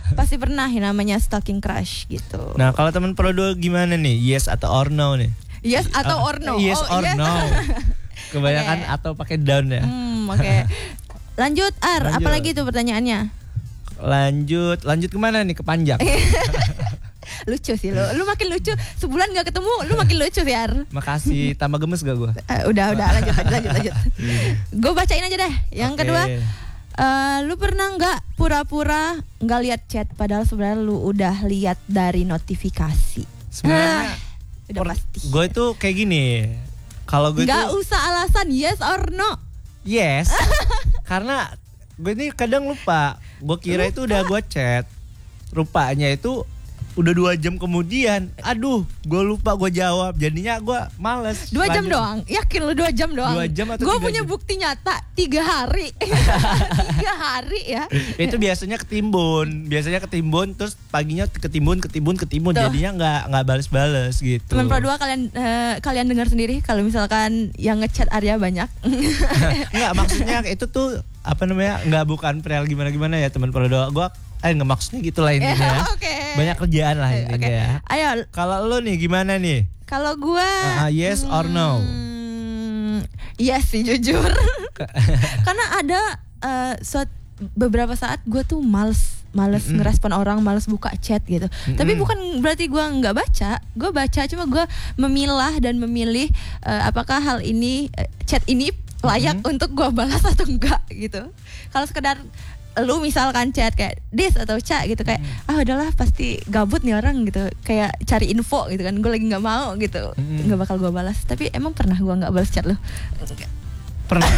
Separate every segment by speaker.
Speaker 1: pasti pernah yang namanya stalking crush gitu.
Speaker 2: Nah, kalau teman Pro 2 gimana nih? Yes atau or no nih?
Speaker 1: Yes atau or no?
Speaker 2: Yes or
Speaker 1: yes.
Speaker 2: no. Kebanyakan atau pakai down ya.
Speaker 1: Oke. Lanjut apalagi itu pertanyaannya?
Speaker 2: Lanjut kemana nih? Ke panjang.
Speaker 1: Lucu sih lu makin lucu, sebulan gak ketemu lu makin lucu sih
Speaker 2: Makasih, tambah gemes gak gue?
Speaker 1: Udah lanjut. Gue bacain aja deh. Yang kedua, lu pernah nggak pura-pura nggak lihat chat padahal sebenarnya lu udah lihat dari notifikasi?
Speaker 2: Sebenarnya
Speaker 1: udah pasti.
Speaker 2: Gue itu kayak gini, kalau gue
Speaker 1: nggak usah alasan yes or no.
Speaker 2: Yes, karena gue ini kadang lupa. Gue kira itu udah gue chat, rupanya itu udah 2 jam kemudian. Aduh, gue lupa gue jawab. Jadinya gue males.
Speaker 1: 2 jam doang? Yakin lu 2 jam doang?
Speaker 2: 2 jam atau 3 jam?
Speaker 1: Gue punya bukti nyata 3 hari. 3 hari ya.
Speaker 2: Itu biasanya ketimbun. Terus paginya ketimbun. Jadinya nggak bales-bales gitu.
Speaker 1: Teman Pro 2 kalian dengar sendiri kalau misalkan yang ngechat Arya banyak.
Speaker 2: Enggak, maksudnya itu tuh apa namanya? Nggak bukan perihal gimana ya teman Pro 2. Gue nggak maksudnya gitulah intinya.
Speaker 1: Okay.
Speaker 2: Banyak kerjaan lah intinya ya.
Speaker 1: Ayo.
Speaker 2: Kalau lo nih gimana nih?
Speaker 1: Kalau gue
Speaker 2: yes or no?
Speaker 1: Yes sih jujur. Karena ada beberapa saat gue tuh males ngerespon orang, males buka chat gitu. Tapi bukan berarti gue nggak baca. Gue baca, cuma gue memilah dan memilih apakah hal ini chat ini layak untuk gue balas atau enggak gitu. Kalau sekedar lu misalkan chat kayak Des atau Ca gitu kayak udahlah pasti gabut nih orang gitu, kayak cari info gitu kan, gue lagi nggak mau gitu, nggak bakal gue balas. Tapi emang pernah gue nggak balas chat lu?
Speaker 2: Pernah.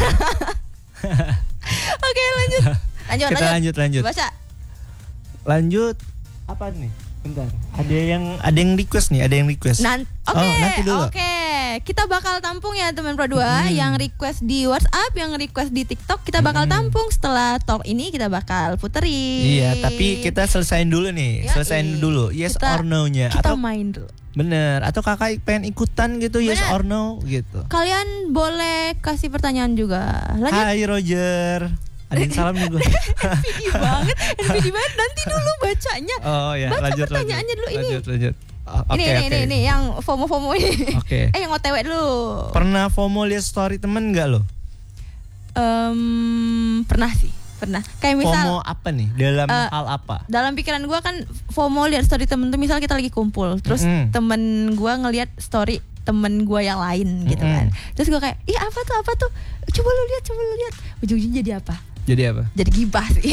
Speaker 1: Oke, lanjut baca. Lanjut
Speaker 2: apa nih? Bentar, ada yang request nih, nanti dulu.
Speaker 1: Oke. Kita bakal tampung ya teman Pro 2 yang request di WhatsApp, yang request di TikTok kita bakal tampung. Setelah talk ini kita bakal puterin.
Speaker 2: Iya, tapi kita selesain dulu nih. Yes or no-nya.
Speaker 1: Kita main dulu.
Speaker 2: Bener, atau kakak pengen ikutan gitu. Bener. Yes or no gitu.
Speaker 1: Kalian boleh kasih pertanyaan juga. Lanjut.
Speaker 2: Hai Roger. Ada yang salam nih gue.
Speaker 1: NPD banget. Nanti dulu bacanya.
Speaker 2: Oh ya,
Speaker 1: baca pertanyaannya dulu ini.
Speaker 2: Lanjut.
Speaker 1: Ini yang FOMO ini.
Speaker 2: Oke.
Speaker 1: Yang OTW dulu.
Speaker 2: Pernah FOMO lihat story temen nggak lo?
Speaker 1: Pernah sih. Kayak misal
Speaker 2: FOMO apa nih? Dalam hal apa?
Speaker 1: Dalam pikiran gue kan FOMO lihat story temen tuh misal kita lagi kumpul, terus temen gue ngelihat story temen gue yang lain gitu kan. Terus gue kayak, ih apa tuh? Coba lu lihat. Ujung-ujungnya jadi apa? Jadi gibah sih.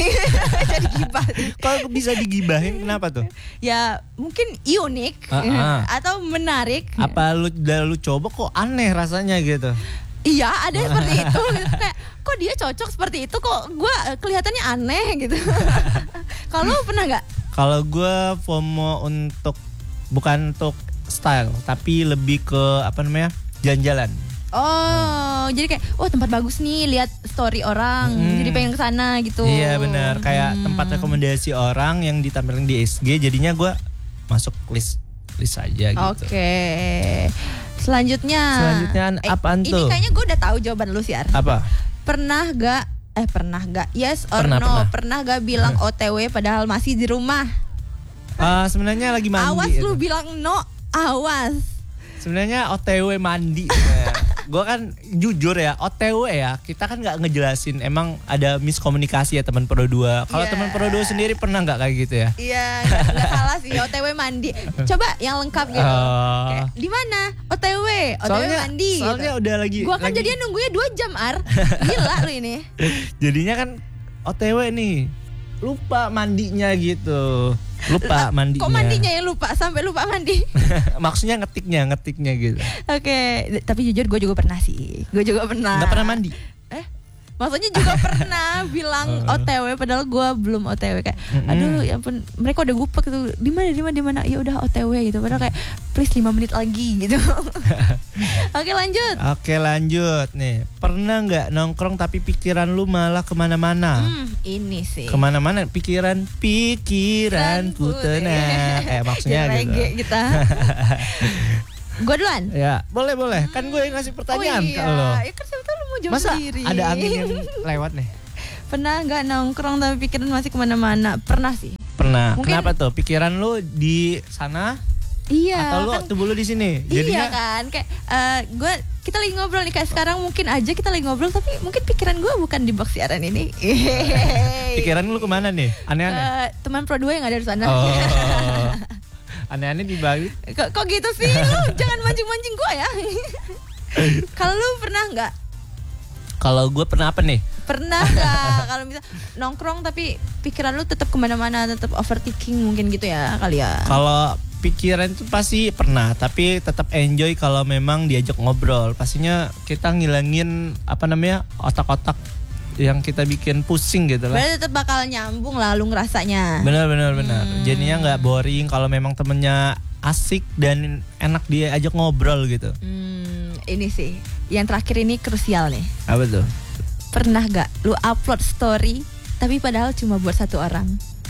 Speaker 2: Kalau bisa digibahin kenapa tuh?
Speaker 1: Ya mungkin unik atau menarik.
Speaker 2: Apa lu coba kok aneh rasanya gitu?
Speaker 1: Iya, ada seperti itu. Kayak kok dia cocok seperti itu, kok gue kelihatannya aneh gitu. Kalau pernah nggak?
Speaker 2: Kalau gue FOMO bukan untuk style, tapi lebih ke apa namanya, jalan-jalan.
Speaker 1: Jadi kayak tempat bagus nih, lihat story orang, jadi pengen kesana gitu.
Speaker 2: Iya benar, kayak tempat rekomendasi orang yang ditampilkan di SG, jadinya gue masuk list aja gitu.
Speaker 1: Oke. Selanjutnya
Speaker 2: apaan tuh?
Speaker 1: Ini kayaknya gue udah tahu jawaban lu sih, Ar.
Speaker 2: Apa?
Speaker 1: Pernah gak yes or no? Pernah gak bilang OTW padahal masih di rumah?
Speaker 2: Sebenarnya lagi mandi.
Speaker 1: Awas lu bilang no, awas.
Speaker 2: Sebenarnya OTW mandi. Gue kan jujur ya, OTW ya, kita kan nggak ngejelasin. Emang ada miskomunikasi ya teman Pro 2. Kalau teman Pro 2 sendiri pernah nggak kayak gitu ya?
Speaker 1: Iya, nggak salah sih, OTW mandi. Coba yang lengkap gitu. Di mana? OTW mandi.
Speaker 2: Soalnya
Speaker 1: gitu.
Speaker 2: Udah lagi.
Speaker 1: Gua kan jadinya nunggunya 2 jam, Ar. Gila lu ini.
Speaker 2: Jadinya kan OTW nih, lupa mandinya gitu. Mandinya.
Speaker 1: Kok mandinya yang lupa? Sampai lupa mandi?
Speaker 2: Maksudnya ngetiknya gitu.
Speaker 1: Oke, tapi jujur gue juga pernah sih. Nggak
Speaker 2: pernah mandi?
Speaker 1: Maksudnya juga pernah bilang OTW padahal gue belum OTW, kayak aduh ya ampun, mereka udah gupek gitu, di mana ya udah OTW gitu, padahal kayak please 5 menit lagi gitu. Oke lanjut nih, pernah nggak nongkrong tapi pikiran lu malah kemana-mana? Ini sih
Speaker 2: kemana-mana, pikiran tenang. Maksudnya gitu.
Speaker 1: Kita. Gue duluan?
Speaker 2: Ya, boleh. Kan gue yang ngasih pertanyaan ke lo.
Speaker 1: Ya kan sebetulnya lu mau jawab
Speaker 2: masa
Speaker 1: sendiri.
Speaker 2: Ada angin yang lewat nih?
Speaker 1: Pernah gak nongkrong tapi pikiran masih kemana-mana? Pernah sih.
Speaker 2: Pernah.
Speaker 1: Mungkin-
Speaker 2: Kenapa tuh? Pikiran lu di sana
Speaker 1: Iya.
Speaker 2: atau lu
Speaker 1: kan,
Speaker 2: tubuh lu di sini?
Speaker 1: iya kan, kayak kita lagi ngobrol nih kayak sekarang mungkin aja kita lagi ngobrol tapi mungkin pikiran gue bukan di box siaran ini.
Speaker 2: Pikiran lu kemana nih? Aneh-aneh.
Speaker 1: Teman Pro 2 yang ada di sana.
Speaker 2: Oh. Aneh-aneh di Bali.
Speaker 1: Kok gitu sih lu? Jangan mancing-mancing gue ya. Kalau lu pernah nggak?
Speaker 2: Kalau gue pernah apa nih?
Speaker 1: Pernah nggak kalau misal nongkrong tapi pikiran lu tetap kemana-mana, tetap overthinking mungkin gitu ya kali ya?
Speaker 2: Kalau pikiran itu pasti pernah, tapi tetap enjoy kalau memang diajak ngobrol. Pastinya kita ngilangin otak-otak yang kita bikin pusing gitu lah.
Speaker 1: Berarti tetap bakal nyambung lah lu ngerasanya.
Speaker 2: Benar. Jadinya nggak boring kalau memang temennya asik dan enak dia ajak ngobrol gitu.
Speaker 1: Ini sih yang terakhir ini krusial nih.
Speaker 2: Apa tuh?
Speaker 1: Pernah gak lu upload story tapi padahal cuma buat satu orang?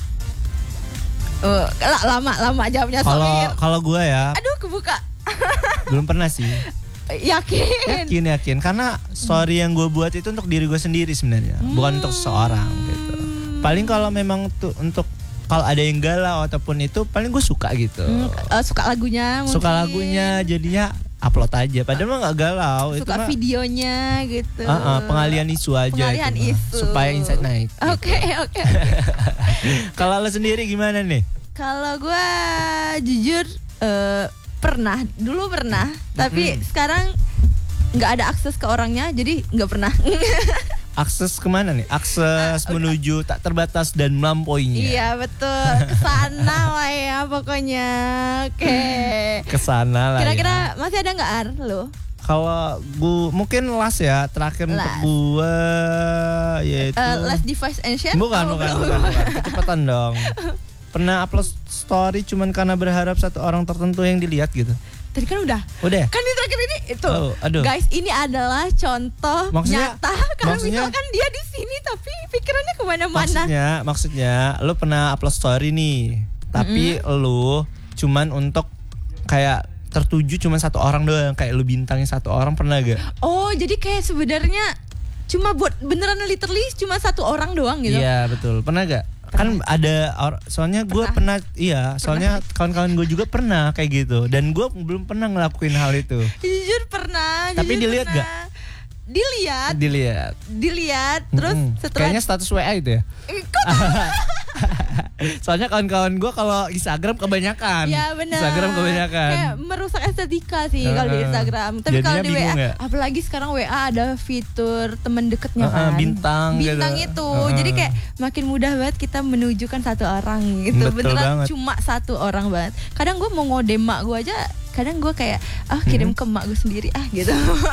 Speaker 1: Lama jawabnya Somir.
Speaker 2: Kalau gue ya
Speaker 1: Aduh kebuka.
Speaker 2: belum pernah sih.
Speaker 1: Yakin.
Speaker 2: Karena story yang gue buat itu untuk diri gue sendiri sebenarnya, bukan untuk seseorang gitu. Paling kalau memang tuh untuk kalau ada yang galau ataupun itu paling gue suka gitu.
Speaker 1: Suka lagunya mungkin.
Speaker 2: Suka lagunya jadinya upload aja. Padahal mah nggak galau.
Speaker 1: Suka
Speaker 2: itu mah
Speaker 1: videonya gitu.
Speaker 2: Pengalian isu aja.
Speaker 1: Pengalian
Speaker 2: itu mah.
Speaker 1: isu.
Speaker 2: Supaya insight naik.
Speaker 1: Oke.
Speaker 2: Kalau lo sendiri gimana nih?
Speaker 1: Kalau gue jujur dulu pernah, tapi sekarang nggak ada akses ke orangnya, jadi nggak pernah.
Speaker 2: Akses kemana nih? Akses menuju tak terbatas dan melampauinya.
Speaker 1: Iya betul, kesana lah ya pokoknya. Oke.
Speaker 2: Kesana lah.
Speaker 1: Kira-kira masih ada nggak lo?
Speaker 2: Kalau gue mungkin last ya terakhir untuk gue yaitu
Speaker 1: last device and share?
Speaker 2: bukan. Kecepatan dong. Pernah upload story cuman karena berharap satu orang tertentu yang dilihat gitu.
Speaker 1: Tadi kan udah.
Speaker 2: Kan
Speaker 1: di terakhir ini itu.
Speaker 2: Oh, aduh.
Speaker 1: Guys, ini adalah contoh nyata. Kalau misalkan dia di sini tapi pikirannya kemana-mana.
Speaker 2: Maksudnya lu pernah upload story nih, tapi lu cuman untuk kayak tertuju cuman satu orang doang, kayak lu bintangin satu orang, pernah gak?
Speaker 1: Oh, jadi kayak sebenarnya cuma buat beneran literally cuma satu orang doang gitu.
Speaker 2: Iya, betul. Pernah gak? Kan ada soalnya gue pernah soalnya kawan-kawan gue juga pernah kayak gitu dan gue belum pernah ngelakuin hal itu.
Speaker 1: Jujur pernah.
Speaker 2: Tapi dilihat gak?
Speaker 1: Dilihat terus setelah
Speaker 2: kayaknya status WA itu ya. Soalnya kawan-kawan gue kalau Instagram kebanyakan.
Speaker 1: Ya benar.
Speaker 2: Instagram kebanyakan.
Speaker 1: Kayak merusak estetika sih kalau di Instagram. Tapi kalau di WA, ya? Apalagi sekarang WA ada fitur teman deketnya kan.
Speaker 2: Bintang
Speaker 1: gitu. Itu. Jadi kayak makin mudah banget kita menunjukkan satu orang gitu.
Speaker 2: Betul
Speaker 1: beneran
Speaker 2: banget.
Speaker 1: Cuma satu orang banget. Kadang gue mau ngode mak gue aja, kadang gue kayak kirim ke mak gue sendiri gitu.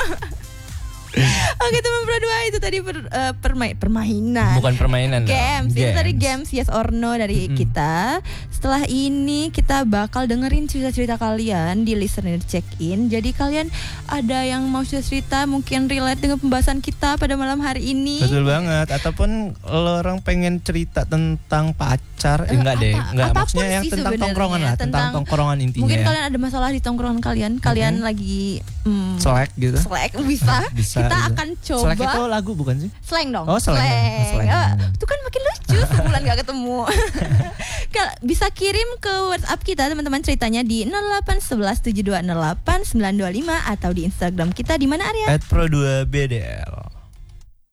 Speaker 1: Oke teman Pro 2 itu tadi permainan.
Speaker 2: Bukan permainan.
Speaker 1: Games. Itu tadi games yes or no dari kita. Setelah ini kita bakal dengerin cerita-cerita kalian di listener check-in. Jadi kalian ada yang mau cerita mungkin relate dengan pembahasan kita pada malam hari ini.
Speaker 2: Betul banget. Ataupun orang pengen cerita tentang pacar, enggak deh. Enggak, maksudnya yang tentang tongkrongan lah, tentang tongkrongan intinya.
Speaker 1: Mungkin
Speaker 2: ya.
Speaker 1: kalian ada masalah di tongkrongan kalian lagi
Speaker 2: selek gitu.
Speaker 1: Selek bisa. Kita
Speaker 2: gitu.
Speaker 1: akan coba.
Speaker 2: Selek itu lagu bukan sih?
Speaker 1: Slang dong.
Speaker 2: Oh, slang.
Speaker 1: Itu kan makin lucu sebulan gak ketemu. Bisa kirim ke WhatsApp kita teman-teman ceritanya di 0811 7208 925 atau di Instagram kita di mana Arya?
Speaker 2: @pro2bdl.